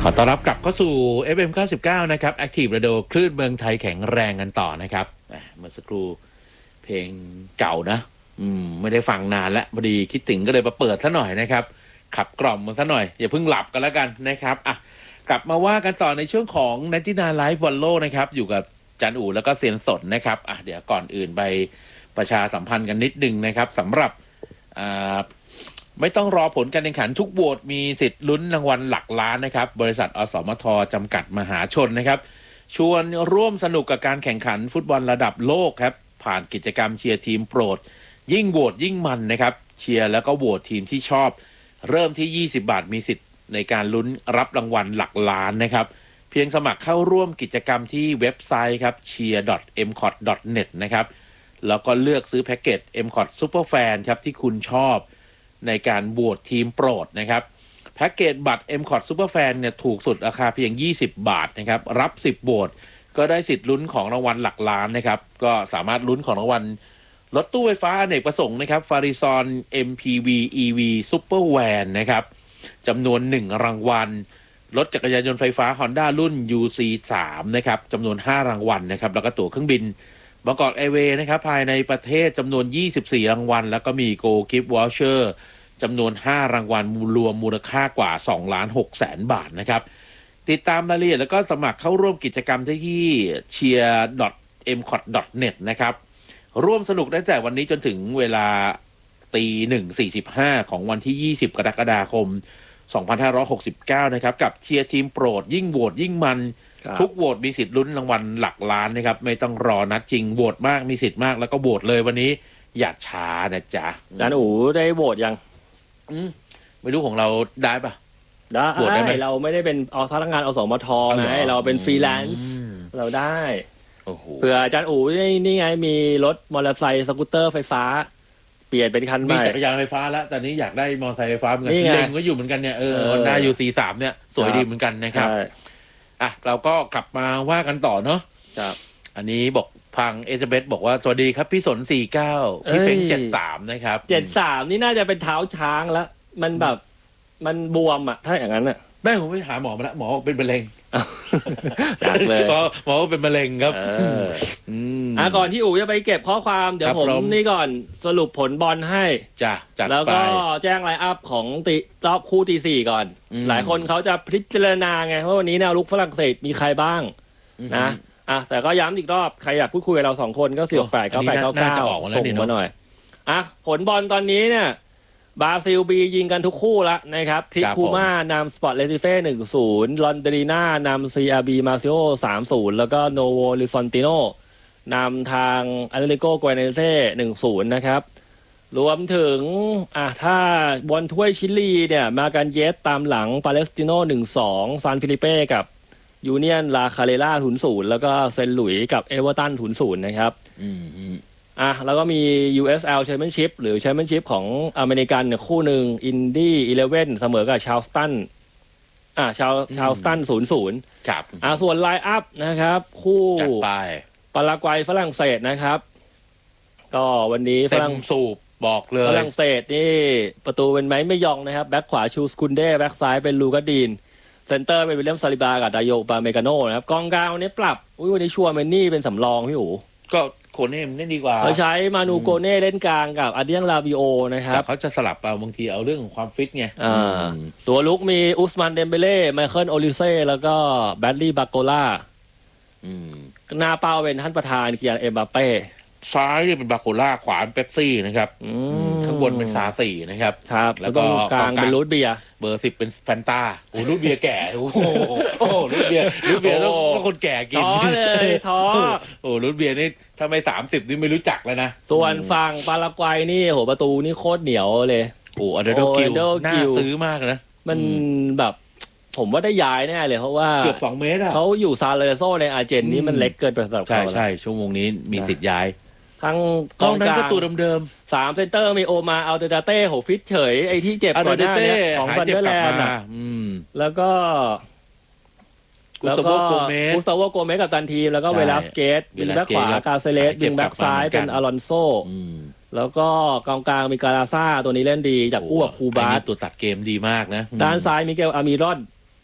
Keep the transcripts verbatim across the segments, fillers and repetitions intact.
อต้อนรับกลับเข้าสู่ เอฟ เอ็ม เก้าสิบเก้า นะครับ Active Radio คลื่นเมืองไทยแข็งแรงกันต่อนะครับเมื่อสักครู่เพลงเก่านะอืมไม่ได้ฟังนานแล้วพอดีคิดถึงก็เลยมาเปิดซะหน่อยนะครับขับกล่อมมันซะหน่อยอย่าเพิ่งหลับกันแล้วกันนะครับอ่ะกลับมาว่ากันต่อในช่วงของ ไนน์ตี้ไนน์ Live Wallow นะครับอยู่กับจันอู๋แล้วก็เซียนสนนะครับอ่ะเดี๋ยวก่อนอื่นไปประชาสัมพันธ์กันนิดนึงนะครับสำหรับอ่าไม่ต้องรอผลการแข่งขันทุกโหวตมีสิทธิ์ลุ้นรางวัลหลักล้านนะครับบริษัทอสมทจำกัดมหาชนนะครับชวนร่วมสนุกกับการแข่งขันฟุตบอลระดับโลกครับผ่านกิจกรรมเชียร์ทีมโปรดยิ่งโหวตยิ่งมันนะครับเชียร์แล้วก็โหวตทีมที่ชอบเริ่มที่ยี่สิบบาทมีสิทธิ์ในการลุ้นรับรางวัลหลักล้านนะครับเพียงสมัครเข้าร่วมกิจกรรมที่เว็บไซต์ครับ เชียร์ ดอท เอ็ม คอท ดอท เน็ต นะครับแล้วก็เลือกซื้อแพ็กเกจ เอ็ม คอท Superfan ครับที่คุณชอบในการโหวตทีมโปรดนะครับแพ็กเกจบัตร เอ็ม คอท Superfan เนี่ยถูกสุดราคาเพียงยี่สิบบาทนะครับรับสิบโหวตก็ได้สิทธิ์ลุ้นของรางวัลหลักล้านนะครับก็สามารถลุ้นของรางวัลรถตู้ไฟฟ้าอเนกประสงค์นะครับ Farizon เอ็ม พี วี อี วี Super Van นะครับจำนวนหนึ่งรางวัลรถจักรยานยนต์ไฟฟ้า Honda รุ่น ยู ซี สาม นะครับจำนวนห้ารางวัลนะครับแล้วก็ตั๋วเครื่องบินบางกอกแอร์เวย์นะครับภายในประเทศจำนวนยี่สิบสี่รางวัลแล้วก็มี Go Gift Voucher จำนวนห้ารางวัลรวมมูลค่ากว่าสองล้านหกแสนบาทนะครับติดตามรายละเอียดแล้วก็สมัครเข้าร่วมกิจกรรมที่ เชียร์ ดอท เอ็ม คอท ดอท เน็ต นะครับร่วมสนุกได้แต่วันนี้จนถึงเวลาตีหนึ่งสี่สิบห้าของวันที่ยี่สิบกรกฎาคมสองพันห้าร้อยหกสิบเก้านะครับกับเชียร์ทีมโปรดยิ่งโหวตยิ่งมันทุกโหวตมีสิทธิ์ลุ้นรางวัลหลักล้านนะครับไม่ต้องรอนัดจริงโหวตมากมีสิทธิ์มากแล้วก็โหวตเลยวันนี้อย่าช้านะจ๊ะจานอู๋ได้โหวตยังอืมไม่รู้ของเราได้ปะได้โหวตได้ไหมเราไม่ได้เป็นอพนักงานอสมทไงเราเป็นฟรีแลนซ์เราได้เผื่ออาจารย์อู๋นี่ไงมีรถมอเตอร์ไซค์สกูตเตอร์ไฟฟ้าเปลี่ยนเป็นคันใหม่มีจักรยานไฟฟ้าแล้วตอนนี้อยากได้มอเตอร์ไซค์ไฟฟ้าเหมือนกันเล็งก็อยู่เหมือนกันเนี่ยเออ Honda ยู ซี สาม เนี่ยสวยดีเหมือนกันนะครับอ่ะเราก็กลับมาว่ากันต่อเนาะครับอันนี้บอกพังเอซเบธบอกว่าสวัสดีครับพี่สนสี่สิบเก้าพี่เฟ้งเจ็ดสิบสามนะครับเจ็ดสิบสามนี่น่าจะเป็นเท้าช้างแล้วมันแบบมันบวมอ่ะถ้าอย่างนั้นอ่ะแม่ผมไปหาหมอมาแล้วหมอเป็นมะเร็งจัดเลยหมอเป็นมะเร็งครับอ่ะก่อนที่อู๋จะไปเก็บข้อความเดี๋ยวผมนี่ก่อนสรุปผลบอลให้จ้ะจัดไปแล้วก็แจ้งไลน์อัพของตีรอบคู่ตีสี่ก่อนหลายคนเขาจะพิจารณาไงว่าวันนี้แนวรุกฝรั่งเศสมีใครบ้างนะอ่ะแต่ก็ย้ำอีกรอบใครอยากพูดคุยกับเราสองคนก็สี่หกแปดเก้าแปดเก้าเก้าส่งมาหน่อยอ่ะผลบอลตอนนี้เนี่ยบราซิลบียิงกันทุกคู่แล้วนะครับคลิคูม่านำสปอร์ตเลติเฟ่ หนึ่งศูนย์ ลอนเดรีน่านำ ซี อาร์ บี มาซิโอ สามศูนย์ แล้วก็โนโวลิซอนติโนนำทางอาเลโกโกเนเซ่ หนึ่งศูนย์ นะครับรวมถึงอ่ะถ้าบอลถ้วยชิลีเนี่ยมากันเยสตามหลังปาเลสติโน หนึ่งสอง ซานฟิลิเป้กับยูเนียนลาคาเรล่า ศูนย์ศูนย์ แล้วก็เซนต์หลุยส์กับเอเวอร์ตัน ศูนย์ศูนย์ นะครับอืมอ่ะแล้วก็มี ยู เอส แอล Championship หรือ Championship ของอเมริกันเนี่ยคู่หนึ่ง Indy สิบเอ็ดเสมอกับชาร์ลสตันอ่ะชาร์ลชาร์ลสตัน ศูนย์ศูนย์ครับอ่ะส่วนไลน์อัพนะครับคู่จัดไปปารากวัยฝรั่งเศสนะครับก็วันนี้ฝรั่งสูบบอกเลยฝรั่งเศสนี่ประตูเป็นไม้ไม่ยองนะครับแบ็คขวาชูสกุนเด้แบ็คซ้ายเป็นลูกาดีนเซนเตอร์เป็นวิลเลียมซาลิบากับดาโยปาเมกาโนนะครับกองกลางวันนี้ปรับอุ้ยวันนี้ชัวร์เมนนี่เป็นสำรองพี่อู๋ก็โคเน่เล่นดีกว่าเขาใช้มานูโกเน่เล่นกลางกับอาเดียงลาบิโอนะครับแต่เขาจะสลับเอาบางทีเอาเรื่องของความฟิตไงตัวลุกมีอุสมานเดมเบเล่ไมเคิลโอลิเซ่แล้วก็แบดลี่บาโกล่าหน้าเป้าเป็นท่านประธานเคียนเอ็มบัปเป้ซ้ายเนี่ยเป็นบาโคล่าขวาเป็นเป๊ปซี่นะครับข้างบนเป็นซาสี่นะครับครับแล้วก็กลางเป็นรูทเบียร์เบอร์สิบเป็นแฟนตาโอ้รูทเบียร์แก่โอ้โหรูทเบียร์รูทเบียร์ต้องต้องคนแก่กินท้อเลยท้อโอ้รูทเบียร์นี่ถ้าไม่สามสิบนี่ไม่รู้จักแล้วนะส่วนฝั่งปารากวัยนี่โหประตูนี่โคตรเหนียวเลยโอ้อเดโดกิลน่าซื้อมากนะมันแบบผมว่าได้ย้ายแน่เลยเพราะว่าเกือบสองเมตรอ่ะเขาอยู่ซาเลโซในอาร์เจนนี่มันเล็กเกินไปสำหรับเขาใช่ใช่ชั่วโมงนี้มีสิทธิ์ย้ายทั้งกองนั้นก็ตัวเดิมๆสามเซนเตอร์มีโอมาอัลเดดาเต้โหฟิตเฉยไอ้ที่เจ็บก่อนหน้านี้ของซันเดอร์แลนด์แล้วก็กุสโวโกเมสกุสโวโกเมสกับตันทีมแล้วก็เวลาสเกตยิงแบ็คขวากาเซเลสยิงแบ็คซ้ายเป็นอลอนโซแล้วก็กองกลางมีการาซ่าตัวนี้เล่นดีจากคู่กับคูบาสตัวตัดเกมดีมากนะด้านซ้ายมิเกลอามิรอน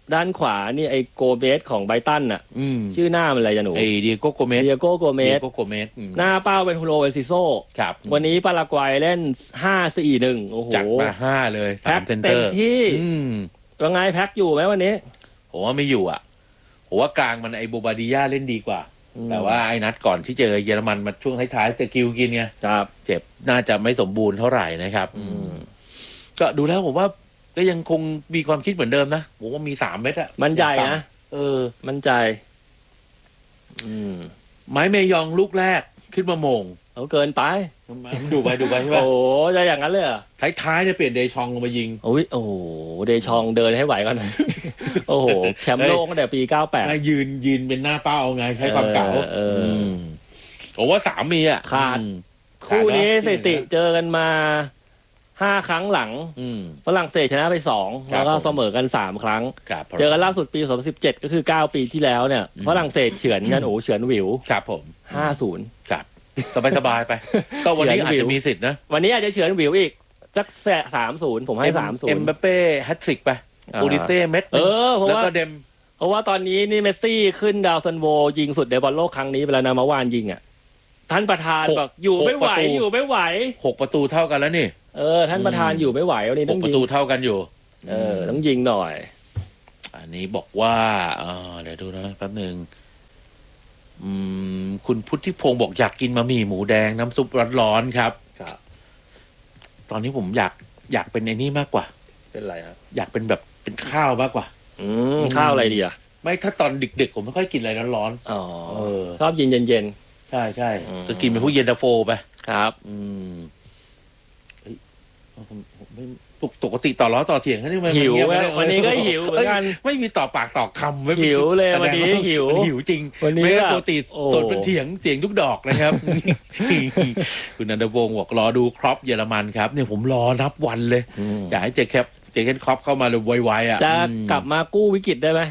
ด้านขวานี่ไอโกเมสของไบรตันน่ะอืมชื่อหน้ามันอะไรจะหนูไอเดียโกโกเมสเดียโกโกเมเดียสโกโกเมสอืมหน้าเป้าเป็นฮูโรเอนซิโซครับวันนี้ปารากวัยเล่น ห้า สี่ หนึ่ง โอ้โหจัดมาห้าเลยสาแพ็มคเซนเตเต็อมร์ที่อืมว่าไงแพ็คอยู่ไหมวันนี้ผมว่าไม่อยู่อ่ะผมว่ากลางมันไอโบบาดิยาเล่นดีกว่าอืมแต่ว่าไอ้นัดก่อนที่เจอเยอรมันมาช่วงท้ายๆสกิลกินไงครับเจ็บน่าจะไม่สมบูรณ์เท่าไหร่นะครับอืมก็ดูแล้วผมว่าก็ยังคงมีความคิดเหมือนเดิมนะผมว่ามีสามเม็ดอะมันใหญ่นะเออมันใจ อืมไม้เมยองลูกแรกขึ้นมาโมงเอาเกินไปดูไปดูไปใช่โอ้ปะโหจะอย่างนั้นเลยเหรอท้ายๆเนี่ยเปลี่ยนเดชองลงมายิงโอ้ยโอ้โหเดชองเดินให้ไหวก่อน โอ้โหแชมป์โลกตั้งแต่ปีเก้าแปดมายืนยืนเป็นหน้าเป้าไงใช้ความเก่าเออเอออืมผมว่าสามมีอ่ะขาดอืมคู่นี้ขาดสถิติเจอกันมาห้าครั้งหลังอืมฝรั่งเศสชนะไปสองครับแล้วก็ผมเสมอกันสามครั้งครับเจอกันล่าสุดปีสองพันสิบเจ็ดก็คือเก้าปีที่แล้วเนี่ยอืมฝรั่งเศสเฉือนกันโอ้โหเฉือนหวิวครับผมห้าศูนย์ครับสบายสบายๆไป ก็วันนี้อาจจะมีสิทธิ์นะวันนี้อาจจะเฉือนหวิวอีกสักแสสามศูนย์ผมให้สามศูนเอ็มย์บัปเป้แฮตทริกไปอ่าโอดิเซ่เม็ดหเอนึ่งอเพราะแล้วว่าก็เดมเพราะว่าตอนนี้นี่เมสซี่ขึ้นดาวซันโวยิงสุดในบอลโลกครั้งนี้ไปแล้วนะเมื่อวานยิงอ่ะท่านประธานหกบอกอยู่ไม่ไหวหกประตูอยู่ไม่ไหวหกประตูเท่ากันแล้วนี่เออท่านประธานอืมอยู่ไม่ไหววันนี้หต้อก งประยิตูงเท่ากันอยู่เออต้องยิงหน่อยอันนี้บอกว่าเออเดี๋ยวดูนะแป๊บหนึ่งอืมคุณพุทธิพงศ์บอกอยากกินบะหมี่หมูแดงน้ำซุปร้อนๆครับครับตอนนี้ผมอยากอยากเป็นไอ้นี่มากกว่าเป็นไรครับอยากเป็นแบบเป็นข้าวมากกว่าอืมข้าวอะไรดีอ่ะไม่ถ้าตอนดึกๆผมไม่ค่อยกินอะไรร้อนอ๋อๆเออชอบเย็นเย็นเย็นใช่ใช่อืมจะกินเป็นพวกเย็นตาโฟไปครับอืมเฮ้ยผมผมไม่ปกติต่อล้อต่อเถียงกันนี่มันหิวเงียบไหมไปเยวันนี้ก็หิวเหมือนกันเอ้ยไม่มีต่อปากต่อคำไม่หิวเลยวันนี้แสดงาหิวมันหิวจริงวันนี้ไม่งั้นแบบปกติโอ้สดเป็นเถียงเสียงทุกดอกนะครับ คุณนันทวงศ์บอกรอดูครอปเยอรมันครับเนี่ยผมรอนับวันเลยอืมอยากให้เจคบเจคครอปเข้ามาเลยไวๆอ่ะจะอืมกลับมากู้วิกฤตได้ไหม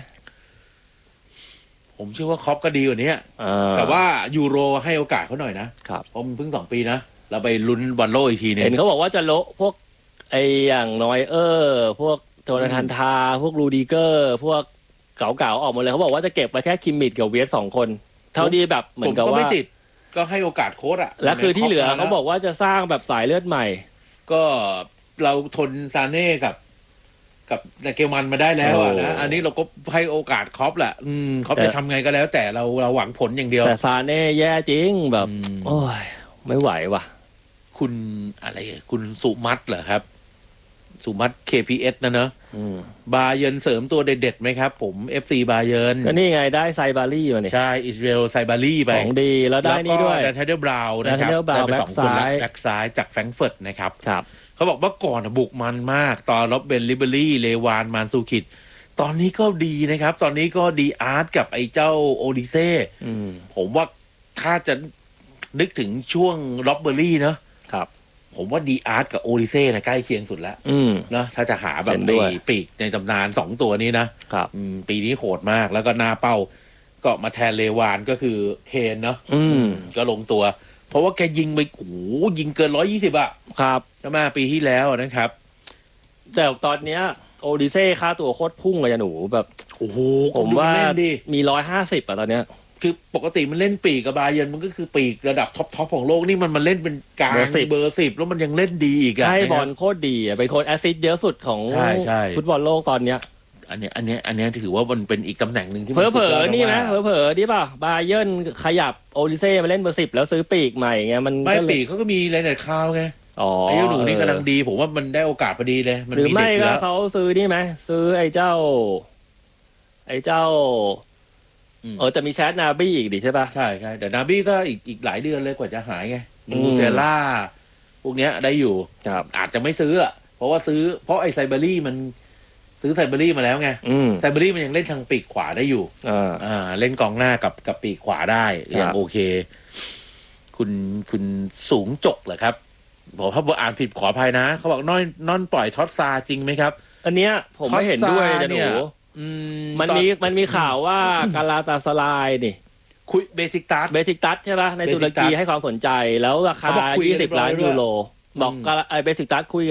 ผมเชื่อว่าครอปก็ดีกว่านี้อ่แต่ว่ายูโรให้โอกาสเขาหน่อยนะครับ เพราะมันเพิ่งสองปีนะเราไปลุ้นบอลโลกอีกทีหนึงเห็นเขาบอกว่าจะโละพวกไออย่างนอยเออร์พวกโจนาธานทา พวกรูดิเกอร์ พวกเก่าๆออกหมดเลยเขาบอกว่าจะเก็บไปแค่คิมมิดกับเวียสสองคน เท่าที่แบบเหมืผอมนกับก็ว่าไม่ติด ก็ให้โอกาสโค้ชอะและคือที่เหลือครปมเขาบอกว่าจะสร้างแบบสายเลือดใหม่ก็เราทนซาเน่กับ กับแต่เกลมันมาได้แล้วอะนะโอ้อันนี้เราก็ให้โอกาสครอปแหละอืมครอปแต่จะทำไงก็แล้ว แต่เราเราหวังผลอย่างเดียวแต่ซาเน่แย่จริงแบบอืมโอ้ยไม่ไหวว่ะคุณอะไรอะคุณสุมัตเหรอครับ สุมัต เค พี เอส นะเนอะอืมบาเยิร์นเสริมตัวเด็ดๆไหมครับ ผม เอฟ ซี บาเยิร์นก็นี่ไงได้ไซบารี่มาเนี่ยใช่ อิสราเอลไซบารีไปของดีแล้วได้นี่ด้วยแล้วก็แดนเทเดอร์บราวน์นะครับ Daniel Brown ได้ไปสองคนแล้วแบ็แบ็คกซ้ายซ้ายจากแฟรงก์เฟิร์ตนะครับครับเขาบอกว่าก่อนอะบุกมันมาก ตอนล็อบเบนลิเบอรี่เลวานมานซูคิด ตอนนี้ก็ดีนะครับ ตอนนี้ก็ดีอาร์ตกับไอ้เจ้าโอดิเซ่อืมผมว่าถ้าจะนึกถึงช่วงล็อบเบอรี่เนอะครับผมว่าดีอาร์ตกับโอดิเซ่นะใกล้เคียงสุดแล้วอืมเนอะถ้าจะหาแบบเห็นด้วยไอ้ปีกในตำนานสองตัวนี้นะครับ อืมปีนี้โหดมากแล้วก็หน้าเป้า ก็มาแทนเลวานก็คือเคนเนาะอืมก็ลงตัว เพราะว่าแกยิงไปโอ้โหยิงเกินร้อยยี่สิบอะครับใช่ไหมปีที่แล้วนะครับแต่ตอนเนี้ยโอดิเซ่ค่าตัวโคตรพุ่งเลยอะหนูแบบโอ้โหผมว่าเล่นดิมีร้อยห้าสิบอะตอนเนี้ยคือปกติมันเล่นปีกกับบาเยิร์นมันก็คือปีกระดับท็อปทอปของโลกนี่มันมันเล่นเป็นกลางเบอร์สิบเบอร์สิบแล้วมันยังเล่นดีอีกอะให้บอลนะครับโคตรดีอะเป็นคนแอสซิสต์เยอะสุดของใช่ใช่ฟุตบอลโลกตอนเนี้ยอันเนี้ยอันเนี้ยอันเนี้ยถือว่ามันเป็นอีกตำแหน่งหนึ่งที่เผลอเผลอๆนี่ไหมมากเผลอเผลอๆนี่ป่ะบาเยิร์นขยับโอดิเซ่มาเล่นเบอร์สิบแล้วซื้อปีกใหม่ไงมันไม่ก็เลยปีกเขาก็มีไรเน็ตคาวไงอ๋อไอ้เจ้าหนูนี่กำลังดีผมว่ามันได้โอกาสพอดีเลยมันหรือมีไม่เด็กอยู่ก็แล้วเขาซื้อนี่ไหมซื้อไอ้เจ้า ไอ้เจ้าอืมเออแต่มีแซดนาบี้อีกดิใช่ป่ะใช่ใช่แต่นาบี้ก็อีกอีกหลายเดือนเลยกว่าจะหายไงอืมมูเซล่าพวกเนี้ยได้อยู่ครับอาจจะไม่ซื้ออะเพราะว่าซื้อเพราะไอ้ไซเบอรี่มันซื้อไซเบอรี่มาแล้วไงอืมไซเบอรี่มันยังเล่นทางปีกขวาได้อยู่อ่าอ่า เล่นกองหน้ากับกับปีกขวาได้ยัคงรับโอเค คุณคุณสูงจกเหรอครับบอกถ้าอ่านผิดขออภัยนะเขาบอกน้อยนอนปล่อยท็อตซาจริงไหมครับอันเนี้ยผมไม่เห็นด้วยท็อปซาจะหเนี่นูย อืมมันตอมีมันมีข่าวว่า กาลาตาสลายนี่คุยเบสิกตัสเบสิกตัสใช่ป่ะในตุรกี Beşiktaş ให้ความสนใจแล้วราคาเขาบอกคุยกันยี่สิบเรียบร้อยล้านด้วยยูโรอืมบอกกาลาไอเบสิกตัสคุยกับ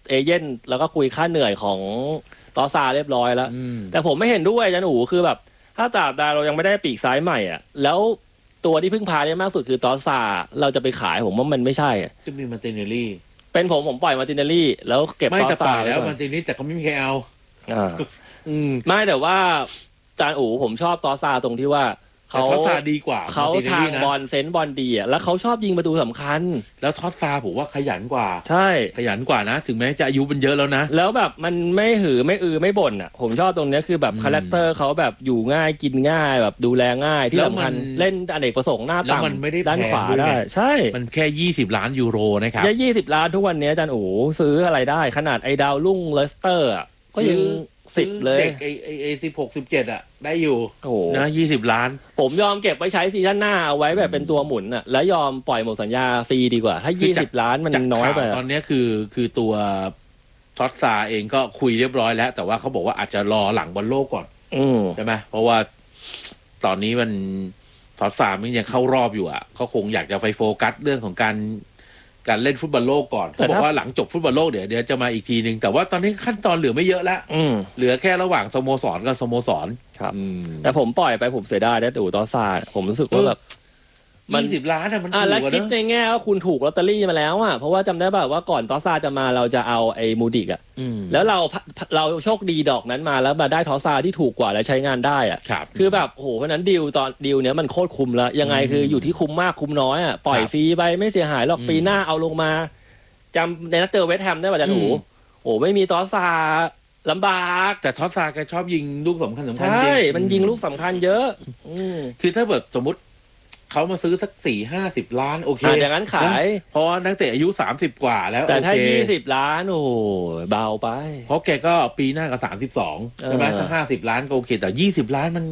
เอเจนต์แล้วก็คุยค่าเหนื่อยของตอซาเรียบร้อยแล้วอืมแต่ผมไม่เห็นด้วยจันอูคือแบบถ้าตราบใดเรายังไม่ได้ปีกซ้ายใหม่อ่ะแล้วตัวที่พึ่งพาได้มากสุดคือตอซาเราจะไปขายผมว่ามันไม่ใช่อะจะมีมาร์ติเนลลี่เป็นผมผมปล่อยมาร์ตินเนลลี่แล้วเก็บไม่ตอแต่ซาป่าแล้วไก่อนมาร์ติเนลลี่แต่ก็ไม่มีใครเอาอ่าอืมไม่แต่ว่าจานอูผมชอบตอซาตรงที่ว่าแต่เขาทอสซาดีกว่าเขามาร์ตินเนลทางลี่นะบอลเซนส์บอลดีอ่ะแล้วเขาชอบยิงประตูสำคัญแล้วทอสซาผมว่าขยันกว่าใช่ขยันกว่านะ ถึงแม้จะอายุมันเยอะแล้วนะแล้วแบบมันไม่หือไม่อือไม่บ่นอ่ะ ผมชอบตรงเนี้ยคือแบบอืมคาแรคเตอร์เขาแบบอยู่ง่ายกินง่ายแบบดูแลง่ายที่แล้วสำมัคัญนเล่นอเนกประสงค์หน้าแล้วมันต่ำไม่ได้ด้านแพงขวาด้วยได้ไงใช่มันแค่ยี่สิบล้านยูโรนะครับยี่ยี่สิบล้านทุกวันนี้อาจารย์อูซื้ออะไรได้ขนาดไอ้ดาวรุ่งเลสเตอร์อ่ะก็ยังสิบเลยเด็กไอไอไอสิบหกสิบเจ็ดอะได้อยู่โอ้โหนะยี่สิบล้านผมยอมเก็บไว้ใช้ซีซั่นหน้าเอาไว้แบบเป็นตัวหมุนอ่ะแล้วยอมปล่อยหมดสัญญาฟรีดีกว่า ถ้าคือยี่จาสิกบล้านมันจากน้อยข่าวไปตอนนี้คือคือตัวทอสซาเองก็คุยเรียบร้อยแล้ว แต่ว่าเขาบอกว่าอาจจะรอหลังบอลโลกก่อนอืมใช่ไหมเพราะว่าตอนนี้มันทอสซามันยังเข้ารอบอยู่อ่ะเขาคงอยากจะไปโฟกัสเรื่องของการการเล่นฟุตบอลโลกก่อนเขาบอกว่าหลังจบฟุตบอลโลกเดี๋ยวเดี๋ยวจะมาอีกทีนึงแต่ว่าตอนนี้ขั้นตอนเหลือไม่เยอะแล้วอืมเหลือแค่ระหว่างสโมสรกับสโมสรครับอืมแต่ผมปล่อยไปผมเสียดายนะอูตอซาผมรู้สึกว่าแบบ มันยี่สิบล้านอะมันอ่ะถูกแล้วอะคิดในเนอะแง่ว่าคุณถูกลอตเตอรี่มาแล้วอ่ะเพราะว่าจำได้ป่ะว่าก่อนตอซาจะมาเราจะเอาไอ้มูดิกอ่ะอืมแล้วเราเราโชคดีดอกนั้นมาแล้วมาได้ทอซาที่ถูกกว่าและใช้งานได้อ่ะครับคือแบบโอ้โหเพราะฉะนั้นดีลตอนดีลเนี้ยมันโคตรคุ้มแล้วยังไงอืมคืออยู่ที่คุ้มมากคุ้มน้อยอ่ะปล่อยครับฟรีไปไม่เสียหายหรอกอืมปีหน้าเอาลงมาจำในนัดเจอเวสต์แฮมได้ป่ะจันอืหูมโอ้ไม่มีตอซาลำบากแต่ทอสซาแกชอบยิงลูกสำคัญสำคัญใช่จริงมันยิงลูกสำคัญเยอะอืมคือถ้าแบบสมมติเขามาซื้อสักสี่ห้าสิบล้านโอเคอ่ะอย่างนั้นขายเพราะว่านักเตะอายุสามสิบกว่าแล้วแต่ถ้าโอเคยี่สิบล้านโอ้เบาไปเพราะแกก็ปีหน้าก็สามสิบสองใช่ไหมเออถ้าห้าสิบล้านก็โอเค แต่ยี่สิบล้านมัน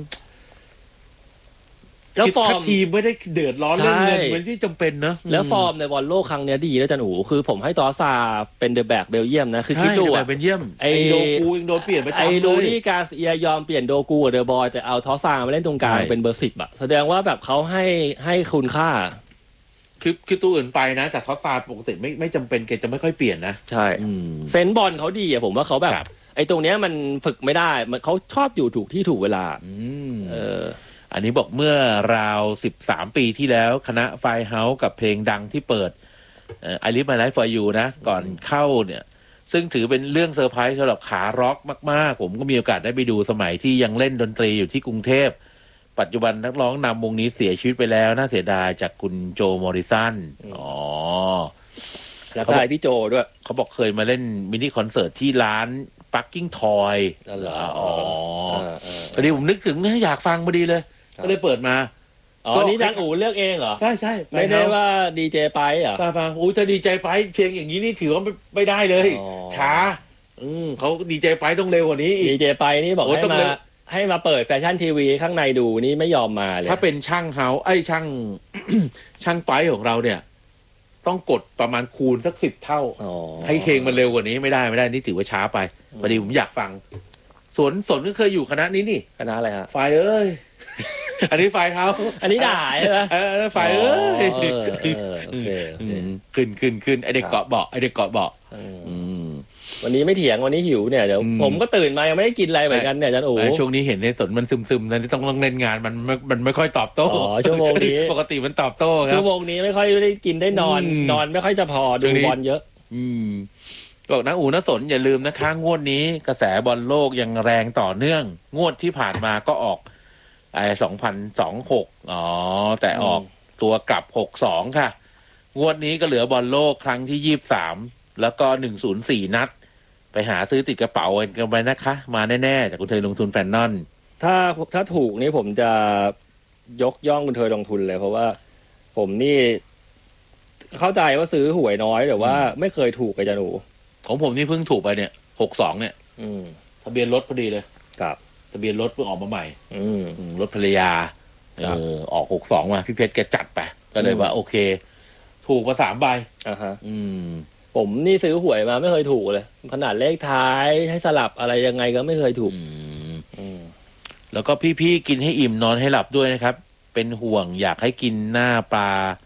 แล้วคิดฟอถ้าร์มทีมไม่ได้เดือดร้อนเรื่องเงินใช่มันไม่จำเป็นเนอะแล้วฟอร์มในบอลโลกครั้งเนี้ยดีนะจันอูคือผมให้ตอซาเป็นเดอะแบกเบลเยียมนะคือใช่คิดดูแต่อะเป็นเยี่ยมไอ้ไอ้โดกูยังโดนเปลี่ยนประไอ้จำเลลูยนี่กาเซียยอมเปลี่ยนโดกูกับเดอะบอยแต่เอาทอซามาเล่นตรงกลางใช่เป็นเบอร์สิบอะแสดงว่าแบบเขาให้ให้คุณค่าคือคือตัวอื่นไปนะแต่ทอสซาปกติไม่ไม่จำเป็นแกจะไม่ค่อยเปลี่ยนนะใช่อืมเซนส์บอลเขาดีอะผมว่าเขาแบบครับไอ้ตรงเนี้ยมันฝึกไม่ได้มันเขาชอบอยู่ถูกที่ถูกเวลาอืมเอออันนี้บอกเมื่อราวสิบสามปีที่แล้วคณะไฟเฮาส์กับเพลงดังที่เปิดไอริฟมาไลฟ์ฟอร์ยูนะ ก่อนเข้าเนี่ย ซึ่งถือเป็นเรื่องเซอร์ไพรส์สำหรับขาร็อกมากๆ ผมก็มีโอกาสได้ไปดูสมัยที่ยังเล่นดนตรีอยู่ที่กรุงเทพ ปัจจุบันนักร้องนำวงนี้เสียชีวิตไปแล้วน่าเสียดายจากคุณโจมอริสันอ๋อแล้วก็ได้พี่โจด้วยเขาบอกเคยมาเล่นมินิคอนเสิร์ตที่ร้านปักกิ้งทอยอ๋อเหรออ๋อเออเออพอดีผมนึกถึงอยากฟังพอดีเลยครับก็เลยเปิดมาอ๋อนี่จันอูเลือกเองเหรอใช่ใช่ไม่ได้ว่าดีเจไปเหรอป่าป่าโอ้จะดีใจไปเพลงอย่างนี้นี่ถือว่าไม่ไม่ได้เลยอ๋อช้า อืมเขาดีใจไปต้องเร็วกว่านี้อีดีกเจไปนี่บอกโอ้ให้ต้องมาเร็วให้มาเปิดแฟชั่นทีวีข้างในดูนี่ไม่ยอมมาเลยถ้าเป็นช่างเฮาไอ้ยช่าง ช่างไปของเราเนี่ย ต้องกดประมาณคูณสักสิบเท่าอ๋อให้เพลงมันเร็วกว่านี้ไม่ได้ไม่ได้นี่ถือว่าช้าไปพอดีผมอยากฟัง สวนสนก็เคยอยู่คณะนี้นี่คณะอะไรฮะไฟเอ้ย อันนี้ไฟเขาอันนี้ด่าใช่ไหมเออไฟเอ้ยเออเออโอเคโออืเคมขึ้นขึ้นขึ้นไอเด็กเกาะเบาะไอเด็กเกาะเบาะเอออืมวันนี้ไม่เถียงวันนี้หิวเนี่ยเดี๋ยวอืมผมก็ตื่นมายังไม่ได้กินอะไรเหมือนกันเนี่ยอาจันโอ๋เออช่วงนี้เห็นในสนมันซึมๆนะที่ต้องต้องเล่นงานมันไม่มันไม่ค่อยตอบโต้อ๋อชั่วโมงนี้ปกติมันตอบโต้ครัชั่บวโมงนี้ไม่ค่อยได้กินได้นอนอืมนอนไม่ค่อยจะพอช่ดูวงนี้บอลเยอะอืมบอกนะอูนะสนอย่าลืมนะคะงวดนี้กระแสบอลโลกยังแรงต่อเนื่อง งวดที่ผ่านมาก็ออกไอ้สองพันสองหกอ๋อ แต่ออกตัวกลับหกสองค่ะ งวดนี้ก็เหลือบอลโลกครั้งที่ยี่สิบสามแล้วก็หนึ่งศูนย์สี่นัด ไปหาซื้อติดกระเป๋ากันไปนะคะ มาแน่ๆจากคุณเทยลงทุนแฟนนอนถ้าถ้าถูกนี่ผมจะยกย่องคุณเธอลงทุนเลย เพราะว่าผมนี่ เข้าใจว่าซื้อหวยน้อยแต่ว่าไม่เคยถูกอาจารย์หนูของผมนี่เพิ่งถูกไปเนี่ยหกสองเนี่ยอืมทะเบียนรถพอดีเลยครับทะเบียนรถเพิ่งออกมาใหม่อืมอืมรถภรรยา เอครับอออกหกสองมาพี่เพชรแกจัดไป ก็เลยอืมว่าโอเค ถูกมาสามใบอ่าฮะอืมผมนี่ซื้อหวยมาไม่เคยถูกเลย ขนาดเลขท้ายให้สลับอะไรยังไงก็ไม่เคยถูกอืมอืมแล้วก็พี่ๆกินให้อิ่มนอนให้หลับด้วยนะครับ เป็นห่วงอยากให้กินหน้าปลา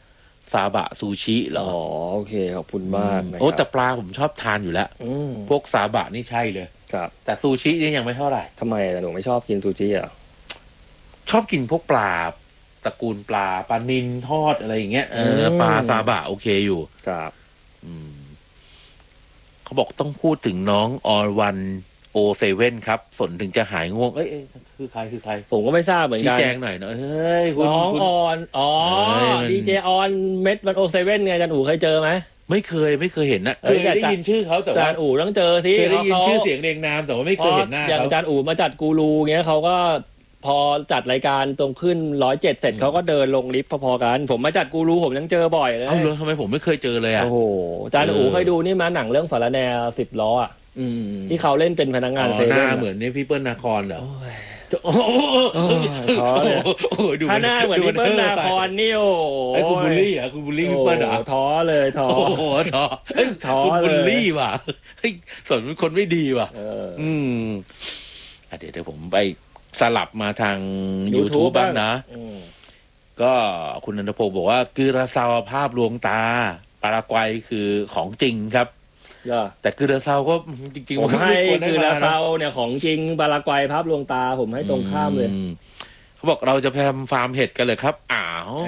ซาบะซูชิเหรออ๋อโอเคขอบคุณมากนะโอ้คแต่รับปลาผมชอบทานอยู่แล้วอืมพวกซาบะนี่ใช่เลยครับแต่ซูชินี่ยังไม่เท่าไหร่ทำไมล่ะหนูไม่ชอบกินซูชิอ่ะชอบกินพวกปลาตระกูลปลาปลานิลทอดอะไรอย่างเงี้ยเออปลาซาบะโอเคอยู่ครับอืมเขาบอกต้องพูดถึงน้องออวันโอเซเว่นครับสนถึงจะหายง่วงเอ้ยเอ้ยคือใครคือใครผมก็ไม่ทราบเหมือนชี้กันแจงหน่อยเนอะเฮ้ยคุณน้องคุณออนอ๋อเอ้ยมันดีเจออนเม็ดวันโอเซเว่นไงอาจารย์อู๋เคยเจอไหมไม่เคยไม่เคยเห็นนะเอ้เคยยได้แต่ยินชื่อเขาแต่อาว่าจารย์อู๋ต้องเจอสิเคยได้ยินขาชื่อเสียงเรียงนามแต่ว่าไม่เคยเห็นหน้าอย่างเขาอาจารย์อู๋มาจัดกูรูเงี้ยเขาก็พอจัดรายการตรงขึ้นร้อยเจ็ดเสร็จเขาก็เดินลงลิฟต์พอๆกัน ผมมาจัดกูรูผมยังเจอบ่อยเลยเอ้าเหรอทำไมผมไม่เคยเจอเลยอ่ะโอ้โหอาจารย์อู๋เคยดูนี่มาหนังเรื่องสารแนสิบล้ออ่ะอืมที่เขาเล่นเป็นพนักงานอ๋อเซหเว่น้าน เหมือนนี่พี่เปิ้ลนาครเหรอโอ้ยโอ้โหโอ้ยท้อเลยโอ้โหดูถ้าหน้าเหมือนพี่เปิ้ลนาครนี่โอ้ไอ้คุณบูลลี่เหรอคุณบูลลี่พี่เปิ้ลเหรอโอ้ท้อเลยท้อโอ้โหท้อเฮ้ยท้อคุณเลยบูลลี่ว่ะเฮ้ยสนเป็นคนไม่ดีว่ะเอออืมอ่ะเดี๋ยวเดี๋ยวผมไปสลับมาทาง YouTube YouTube บ้างนะอืมก็คุณนันทพงศ์บอกว่ากือราซาวภาพลวงตา ปารากวัยคือของจริงครับก็แต่กือราซาวก็จริงๆผมนก็ให้ไควรได้คือมลานะเซาเนี่ยของจริงบารากวัยภาพลวงตาผมให้ตรงข้ามเลยอืเขาบอกเราจะแพมฟาร์มเห็ดกันเลยครับอ้าว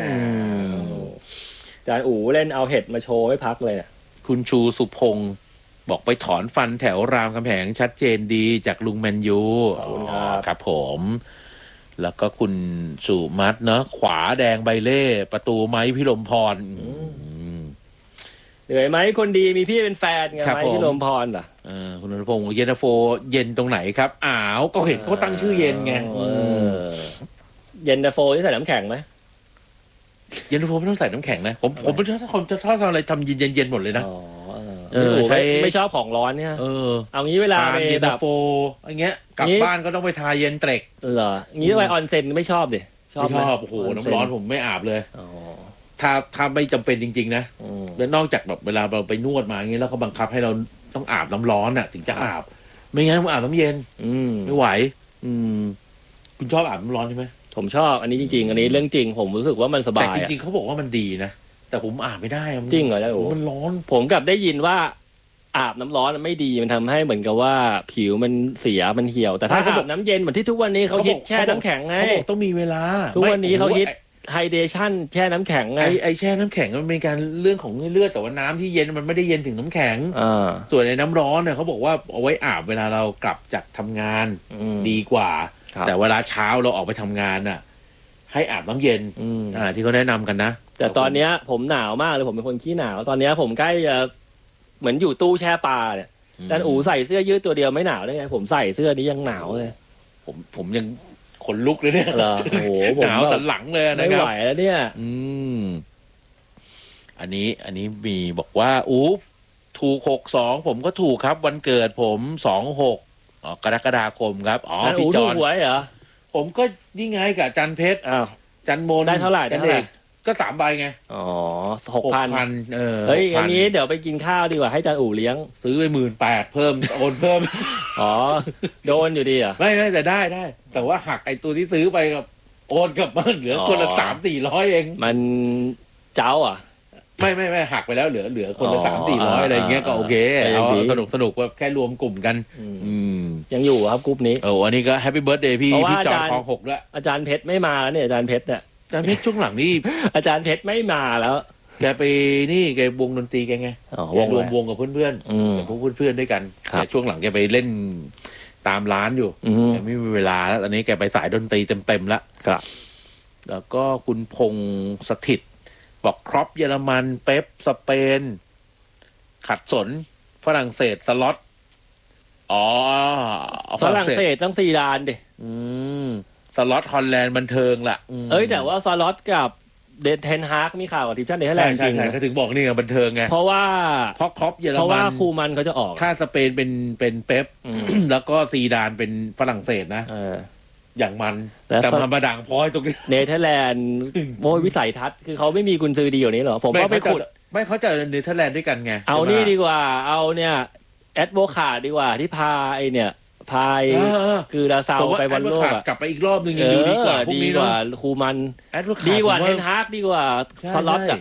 อาจารย์อู๋เล่นเอาเห็ดมาโชว์ให้พักเลยเนี่ยคุณชูสุพงศ์บอกไปถอนฟันแถวรามคำแหงชัดเจนดีจากลุงแมนยูขอบคุณครับครับผม แล้วก็คุณสุมัตเนาะขวาแดงใบเล่ ประตูไม้พิรมพรอืมเหนื่อยไหมคนดีมีพี่เป็นแฟนไงครับไหมผมพี่ลมพรเหรอเออคุณนันทพงศ์บอกเย็นตาโฟเย็นตรงไหนครับอ้าวก็เห็นเขาตั้งชื่อเย็นไงเออเย็นตาโฟที่ใส่น้ำแข็งไหมเย็นตาโฟไม่ต้องใส่น้ำแข็งนะผมผมไม่ชอบผมจะชอบทำอะไรทำเย็นเย็นๆหมดเลยนะอ๋อเออพี่ใช้ไม่ไม่ชอบของร้อนเนี่ยเออเอางี้เวลาทานไปเย็นแบตาบโฟอย่างเงี้ยกลับงี้บ้านก็ต้องไปทาเย็นเตรกเหรองี้ไปออนเซ็นไม่ชอบดิชอบไม่ไหมชอบโอ้โหน้ำร้อนผมไม่อาบเลยอ๋อถ้าถ้าไม่จำเป็นจริงๆนะอืมแล้วนอกจากแบบเวลาเราไปนวดมาอย่างงี้แล้วเขาบังคับให้เราต้องอาบน้ำร้อนอ่ะ ถึงจะอาบ ไม่งั้นผมอาบน้ำเย็นอืมไม่ไหว อืม คุณชอบอาบน้ำร้อนใช่ไหมผมชอบอันนี้จริง ๆ อันนี้เรื่องจริงผมรู้สึกว่ามันสแต่บายจอะริงๆเขาบอกว่ามันดีนะแต่ผมอาบไม่ได้มันจริงเหรอจ๊ะโอ๋มันร้อนผมกลับได้ยินว่าอาบน้ำร้อนมันไม่ดีมันทำให้เหมือนกับว่าผิวมันเสียมันเหี่ยว แต่ถ้าเขาบอาอกบน้ำเย็นเหมือนที่ทุกวันนี้เขาเขาบอกฮิตแช่น้ำแข็งไงเขาบอกต้องมีเวลาทุกวันนี้ไม่เขาฮิตโอ้โหไฮเดชั่นแช่น้ำแข็งไงไอไอแช่น้ำแข็งมันเป็นการเรื่องของเลือดแต่ว่าน้ำที่เย็นมันไม่ได้เย็นถึงน้ำแข็งอ่าส่วนในน้ำร้อนเนี่ยเขาบอกว่าเอาไว้อาบเวลาเรากลับจากทำงานอืมดีกว่าครับแต่เวลาเช้าเราออกไปทำงานน่ะ ให้อาบน้ำเย็นอืมอ่า ที่เขาแนะนำกันนะแต่ตอนเนี้ยผมหนาวมากเลยผมเป็นคนขี้หนาว ตอนเนี้ยผมใกล้จะเหมือนอยู่ตู้แช่ปลาเนี่ยอาจารย์อู๋ใส่เสื้อยืดตัวเดียวไม่หนาวได้ไงผมใส่เสื้อนี้ยังหนาวเลยผมผมยังขนลุกเลยเนี่ยเหรอโอ้โหผมหนาวแบบสันหลังเลยไม่นะครัไหวบแล้วเนี่ยอืม อันนี้ อันนี้มีบอกว่าอู้ถูกหกสองผมก็ถูกครับ วันเกิดผมสองหกอ๋อกรกฎาคมครับอ๋ออาจารย์พี่อู๋จถูอก นหวยเหรอผมก็นี่ไงกับจันเพชรอ้าวจันโมนได้เท่าไหร่ได้จันเท่าไหร่อกก็สามใบไงอ๋อหกพันเออเฮ้ยหกพัอันนี้เดี๋ยวไปกินข้าวดีกว่าให้อาจารย์อู๋เลี้ยงซื้อไปหมื่นแปดเพิ่ม โอนเพิ่มอ๋อ โดนอยู่ดีเหรอ่ะไม่ไม่แต่ได้ได้ แต่ว่าหักไอ้ตัวที่ซื้อไปกับโอนกลับมาเหลือคนละอ๋อสามสี่ร้อยเองมันเจ้าอ่ะไม่ไม่ไม่หักไปแล้วเหลือเหลือคนละอ๋อสามสี่ร้อยอะไรอย่างเงี้ยก็โอเคอ่าเอาดีสนุกสนุกว่าแค่รวมกลุ่มกันอืมอืมยังอยู่ครับกรุ๊ปนี้โอ้อันนี้ก็แฮปปี้เบิร์ดเดย์พี่เพราะว่าพี่จอห์นอาจารย์คลองหกด้วยอาจารย์เพชรไม่มาแล้วเนี่ยอาจารย์เพชรเนี่ยแต่เพชรช่วงหลังนี่อาจารย์เพชรไม่มาแล้วแกไปนี่แกวงดนตรีแกไงอ๋อแกวงรเลวมยวงกับเพื่อนอืมๆกับพวกเพื่อนๆด้วยกันครับแต่ช่วงหลังแกไปเล่นตามร้านอยู่อืมแกไม่มีเวลาแล้วตอนนี้แกไปสายดนตรีเต็มๆแล้วครับแล้วก็คุณพงษ์สถิต บอกครอปเยอรมันเป๊ปสเปน ขัดสนฝรั่งเศสสล็อตอ๋อฝรั่งเศสต้องซีดานดิอืมสล็อตฮอลแลนด์บันเทิงล่ะมเอ้ยแต่ว่าซาลอตกับเดนเทนฮาร์กมีข่าวกับทีมชาติเนเธอร์แลใช่นด์จใช่ริงใช่นะเขาถึงบอกนี่ไงบันเทิงไงเพราะว่าเพราะครอปเยอรเพราะมัว่าน คูมันเขาจะออกถ้าสเปนเป็นเป็นเป๊ปอืมแล้วก็ซีดานเป็นฝรั่งเศสนะเอออย่างมันแล้วแต่มันมาดังพอยตรงนี้เนเธอร์แลนด์โมยวิสัยทัศน์คือเขาไม่มีกุญซือดีกว่านี้เหรอ ผมก็ไปขุดไม่เขาจะเนเธอร์แลนด์ด้วยกันไงเอาใช่ปะนี่ดีกว่า เอาเนี่ยแอดโวคาดดีกว่าที่พาไอเนี่ย พายเออเออคือลาซาวผมว่าไปแอบอลดโลวกคาดอะกลับไปอีกรอบหนึงเอยังดูดีกว่าอพวกดีนี้กเนาะว่าคูมันแอดวคาดดีกว่าผมเทนฮากดีกว่าใช่สล็อตใช่อะ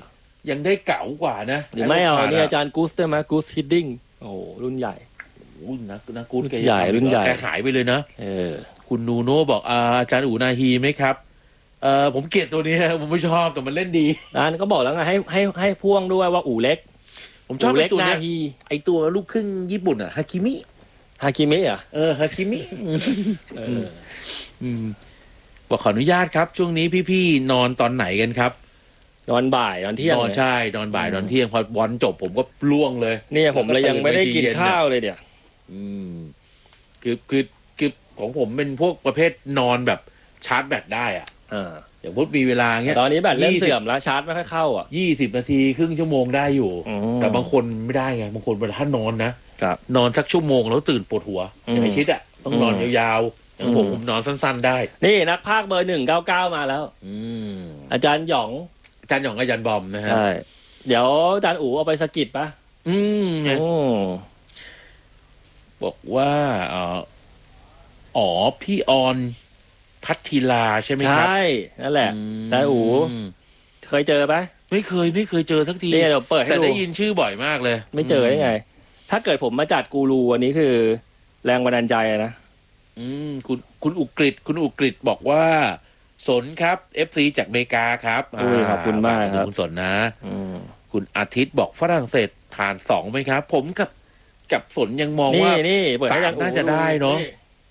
ยังได้เก๋ากว่านะหรือไม่เอาไพวกนี่ขาดะอาจารย์กูสได้ไหมกูสฮิดดิ้งโอ้โหรุ่นใหญ่โอ้ยนักนักกูดแกใหญ่รุ่นใหญ่แกหายไปเลยนะเออคุณนูโน่บอกอาอาจารย์อูนาฮีไหมครับเออผมเกลียดตัวนี้ผมไม่ชอบแต่มันเล่นดีร้านก็บอกแล้วไงให้ให้ให้พ่วงด้วยว่าอู่เล็กผมชอบอู่ไอ้เล็กตัวนาเนี้ยฮีไอตัวลูกครึ่งญี่ปุ่นอะฮาคิมิฮากิมิอ่ะเออฮาคิมิเอออืมบอกขออนุญาตครับ ช่วงนี้พี่ๆนอนตอนไหนกันครับนอนบ่ายนอนเที่ยงนอนเลยใช่นอนบ่ายอืมนอนเที่ยงพอบอลจบผมก็ล่วงเลยเนี่ยผมเลยยังไม่ได้กินแล้วก็ตื่นไปทีเย็นข้าวเลยเดี๋ยวอืมคือคือคือของผมเป็นพวกประเภทนอนแบบชาร์จแบตได้อะอ่าอย่างพุทมีเวลาเงี้ยตอนนี้แบตเริ่มยี่สิบเสื่อมแล้วชาร์จไม่ค่อยเข้าอ่ะยี่สิบนาทีครึ่งชั่วโมงได้อยู่อืมแต่บางคนไม่ได้ไงบางคนเวลาถ้านอนนะครับ นอนสักชั่วโมงแล้วตื่นปวดหัวอืมอย่าไปคิดอ่ะต้องนอนอืมยาวๆอย่างผมอืมผมนอนสั้นๆได้นี่นักภาคเบอร์หนึ่งเก้าเก้ามาแล้วอืมอาจารย์หยองอาจารย์หยองกับอาจารย์บอมนะฮะใช่เดี๋ยวอาจารย์อู๋เอาไปสกิดปะอืมเนี่ยอืมบอกว่าเอ่ออ๋อพี่ออนพัทธิลาใช่ไหมครับใช่นั่นแหละมอาจารย์อู๋ เคยเจอปะไม่เคยไม่เคยเจอสักทีนี่เดี๋ยวเปิดให้แต่ดูได้ยินชื่อบ่อยมากเลยไม่เจอได้ไง ถ้าเกิดผมมาจัดกูรูวันนี้คือ แรงบันดาลใจนะอืมคุณคุณอุกฤษคุณอุกฤษบอกว่า สนครับ เอฟ ซี จากอเมริกาครับอุ้ยขอบคุณมากฝครับคุณสนนะอืมคุณอาทิตย์บอกฝรั่งเศสผ่านสองไหมครับ ผมกับกับสนยังมองนี่ว่านี่เปิดให้อาจารย์อู๋สามน่าจะได้เนอะ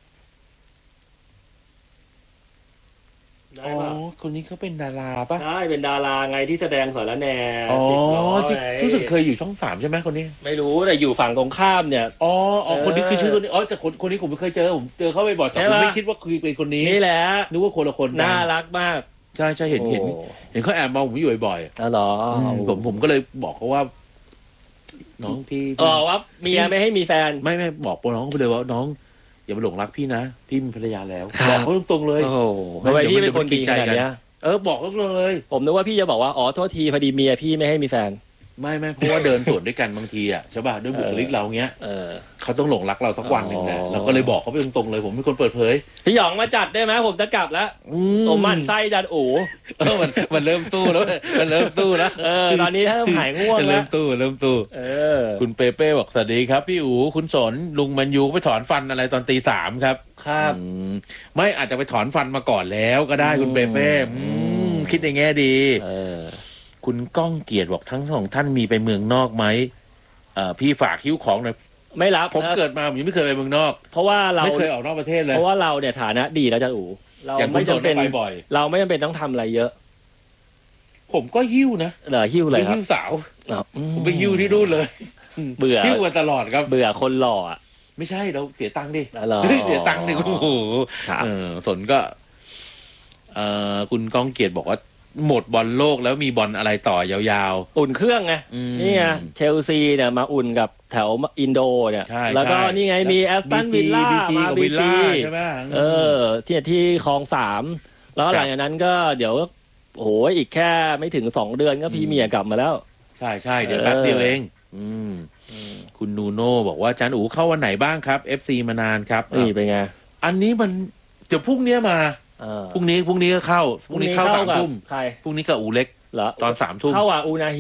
ได้อ๋อปะคนนี้เขาเป็นดาราปะใช่เป็นดาราไงที่แสดงสารแหน่อ๋อสิบล้อที่ไงรู้สึกเคยอยู่ช่องสามใช่ไหมคนนี้ไม่รู้แต่อยู่ฝั่งตรงข้ามเนี่ยอ๋ออ๋อเออคนนี้คือชื่อคนนี้อ๋อแต่คนคนนี้ผมไม่เคยเจอผมเจอเขาบ่อยๆแต่ใช่ผมปะไม่คิดว่าคือเป็นคนนี้นี่แหละนึกว่าคนละคนกัน่ารักมากใช่ใช่เห็นเห็นโอ้เห็นเขาแอบมองผมอยู่บ่อยอ๋อเหรอๆอืมผมผมก็เลยบอกเขาว่า น้องพี่อ๋อว่าเมียไม่ให้มีแฟนไม่ไม่บอกน้องเขาไปเลยว่าน้อง อย่ามาหลงรักพี่นะพี่มีภรรยาแล้วครับบอกเขาตรงๆเลยโอ้โหทำไมพี่เป็นคนดีขนาดเนี้ยเออบอกเขาตรงๆเลยผมนึกว่าพี่จะบอกว่าอ๋อโทษทีพอดีเมียพี่ไม่ให้มีแฟนไม่ไม่เพราะว่าเดินสวนด้วยกันบางทีอ่ะใช่ป่ะด้วยบุคลิกเราเงี้ยเออเขาต้องหลงรักเราสักวันหนึ่งแหละอ๋อเราก็เลยบอกเขาไปตรงๆเลย ผมเป็นคนเปิดเผยพี่หยองมาจัดได้ไหมผมจะกลับแล้วผมหมันไส้อาจารย์อู๋เออมันมันเริ่มสู้แล้วมันเริ่มสู้แล้วเออตอนนี้ถ้าหายง่วงมันแล้เริ่วมสู้เริ่มสู้เออคุณเปเป้บอกสวัสดีครับ พี่อู๋คุณสนลุงมันยูไปถอนฟันอะไรตอนตีสามครับครับอืมไม่อาจจะไปถอนฟันมาก่อนแล้วก็ได้คุณเปเป้อือืมมคิดในแง่ดีเออคุณก้องเกียรติบอกทั้งสองท่านมีไปเมืองนอกไหมเอ่อพี่ฝากคิ้วของหน่อยไม่รับผมนะเกิดมาผมยังไม่เคยไปเมืองนอกเพราะว่าเราไม่เคยออกนอกประเทศเลยเพราะว่าเราเนี่ยฐานะดีแล้วอาจารย์อู๋เราอย่างคุไม่ณสนจำเป็นไปบ่อยเราไม่จำเป็นต้องทำอะไรเยอะผมก็หิ้วนะเหรอหิ้วอะไรไปครับหิ้วสาวอ๋ออืผมไปหิ้วที่นู่นเลยเบื่อหิ้วมาตลอดครับเบื่อคนหล่ออ่ะไม่ใช่เราเสียตังค์ดิเหรอเสียตังค์ดิโอ้โหครับเออสนก็เอ่อคุณก้องเกียรติบอกว่า หมดบอลโลกแล้วมีบอลอะไรต่อยาวอุ่นเครื่องไงๆอืมนี่ไงเชลซีเนี่ยมาอุ่นกับแถวอินโดเนี่ยใช่แล้วก็ใช่นี่ไงมีแอสตันวิลล่าบีจีมากับบีวิลล่าจีใช่ไหมเออ ที่ที่คลองสามแล้วครับหลังจากนั้นก็เดี๋ยวโอ้โหอีกแค่ไม่ถึงสองเดือนก็พรีเมียร์กลับมาแล้วใช่ใช่เดี๋ยวเออแป๊บเดียวเอง อืมคุณนูโน่บอกว่าอาจารย์อู๋เข้าวันไหนบ้างครับ เอฟ ซี มานานครับนี่เป็นไงอันนี้มันเดี๋ยวพรุ่งนี้มาเออพรุ่งนี้พรุ่งนี้ก็เข้าพรุ่งนี้เข้าสามกับทุ่มใครพรุ่งนี้กับอูเล็กเหรอตอนสามทุ่มเข้าอ่ะอูนาฮี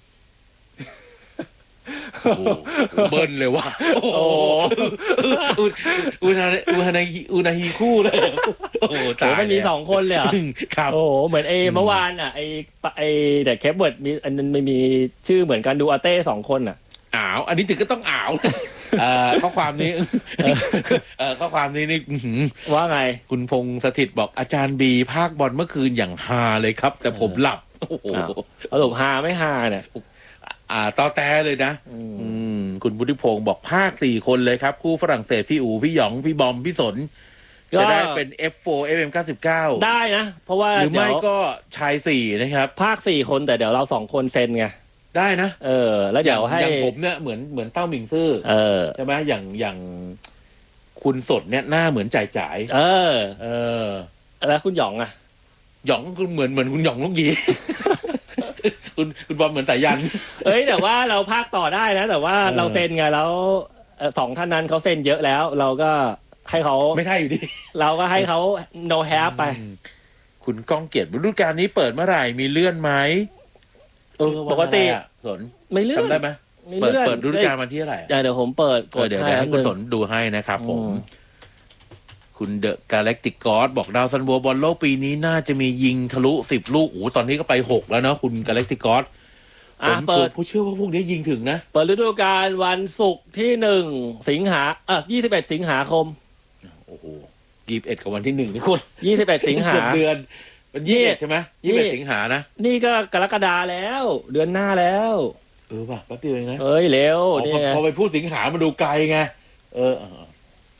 โอ้โหเบิ้ลเลยว่ะโอ้โห อุอุนาอุนาฮีอุนาฮีคู่เลยโอ้โหโอ้ตายมันมีแล้วสองคนเลยเหรอครับโอ้โหเหมือนไอ้เมื่อวานอ่ะไอ้ปะไอ้เด็กแคปเวิร์ดมีอันนั้นไม่มีชื่อเหมือนกันดูอาเต้สองคนอ่ะอ้าวอันนี้ถึงก็ต้องอ้าวเอ่อข้อความนี้เอ่อข้อความนี้นี่อื้อหือว่าไงคุณพงษ์สถิตบอกอาจารย์บีภาคบอลเมื่อคืนอย่างฮาเลยครับ แต่ผมหลับโอ้โหอ้าว สรุปฮาไม่ฮาเนี่ยอ่าต่อแต่เลยนะอืมอืมคุณบุธิพงศ์บอกภาคสี่คนเลยครับ คู่ฝรั่งเศสพี่อูพี่หยองพี่บอมพี่สน จะได้เป็น เอฟ โฟร์ เอฟ เอ็ม เก้าสิบเก้าได้นะ เพราะว่าหรือเดี๋ไม่ยวก็ชายสี่นะครับภาคสี่คนแต่เดี๋ยวเราสองคนเซ็นไงได้นะเออ แล้วเดี๋ยวให้อย่างผมเนี่ยเหมือนเหมือนเต้าหมิงซื่อเออใช่ไหมอย่างอย่างคุณสดเนี่ยหน้าเหมือนจ่ายจ่ายเออเออแล้วคุณหยองอ่ะหยองคุณเหมือนเหมือนคุณหยองลูกยี คุณคุณบอมเหมือนสายยันเอ้ยแต่ว่าเราภาคต่อได้นะ แต่ว่าเออเราเซ็นไงแล้วเอ่อสองท่านนั้นเขาเซ็นเยอะแล้ว เราก็ให้เขาไม่ได้อยู่ดีเราก็ให้เขา no have ไปอืมคุณก้องเกียรติฤดูกาลนี้เปิดเมื่อไหร่มีเลื่อนไหมเออปกติวันอะไรอะสนไม่เลื่อนจำได้ไหมไม่เปิดเลื่อนเปิดฤดูกาลวันที่เท่าไหร่อะเดี๋ยวเดี๋ยวผมเปิดกเออดเดี๋ยวให้เดี๋ยวให้อันหคุณนึ่งสนดูให้นะครับผมอืมคุณเดอะกาแล็กติกกอสบอกดาวซันโวบอลโลกปีนี้น่าจะมียิงทะลุสิบลูกโอ้โหตอนนี้ก็ไปหกแล้วเนาะคุณกาแล็กติกกอสผอ่ะมเปิดผู้เชื่อว่าพวกนี้ยิงถึงนะเปิดฤดูกาลวันศุกร์ที่หนึ่งสิงหาอ่ะยี่สิบเอ็ดสิงหาคมโอ้โหยี่สิบเอ็ดกับวันที่หนึ่งนี่คุณยี่สิบเอ็ดสิงหาเกือบเดือนมันยี่สิบเอ็ดใช่ไหมนี่ยี่สิบเอ็ดสิงหานะนี่ก็กรกฎาแล้ว เดือนหน้าแล้วเออป่ะแป๊บเดียวเองนะเอ้ยเร็วอ๋อนี่พอไงพอไปพูดสิงหามาดูไกลไงเออเออเออ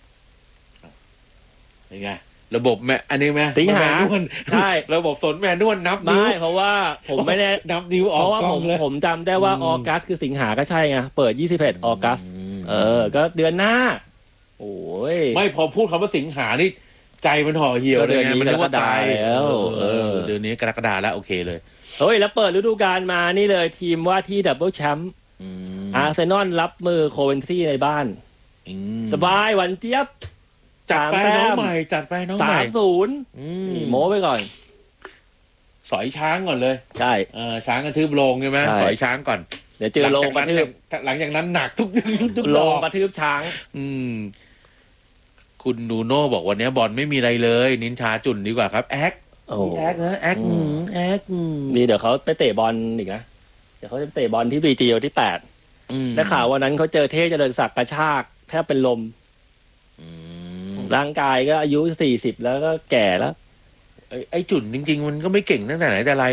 ยังไงระบบแม่อันนี้แม่สิงหาแมนนวลใช่ระบบสนแมนนวลนับนิ้วไม่เพราะว่าผมไม่ได้นับนิ้วอเพอกราะว่ากล้ผองมเลยผมจำได้ว่าอืมออกัสคือสิงหาก็ใช่ไงเปิดยี่สิบเอ็ดออกัสมเออ ก็เดือนหน้า โอ้ยไม่พอพูดคำว่าสิงหานี่ใจมันห่อเหี่ยวก็เลเดืยอนไงนี้มันนึกว่าตายกรกฎาแล้วเออเออเออเดือนนี้กรกฎาแล้วโอเคเลยเฮ้ยแล้วเปิดฤดูกาลมานี่เลยทีมว่าที่ดับเบิลแชมป์อืมอาร์เซนอลรับมือโคเวนทรีในบ้านอืมสบายหวันเจี๊ยบจัดไปสามแต้มน้องใหม่จัดไปน้องสาใหม่มศูนย์อืมโม้ไปก่อนสอยช้างก่อนเลยใช่เออช้างกระทืบโลงใช่ไหมใช่สอยช้างก่อนเดี๋ยวเจอโลงกระทืบหลังจากนั้นหนักทุกทุกโลดอง กกระทืบช้างอืม คุณนูโน่บอกวันนี้บอลไม่มีอะไรเลย นินชาจุนดีกว่าครับ แอคโอ้มีแอคนะแอคอือืมมแอคอืมนี่เดี๋ยวเขาไปเตะบอลอีกนะ เดี๋ยวเขาจะไปเตะบอลที่บีจีวันที่แปดอืมได้ข่าววันนั้นเขาเจอเทพเจริญศักดิ์กระชากแทบเป็นลมอืมร่างกายก็อายุสี่สิบแล้วก็แก่แล้วไอ้ไอ้จุนจริง ๆ มันก็ไม่เก่งตั้งแต่ไหนแต่ไร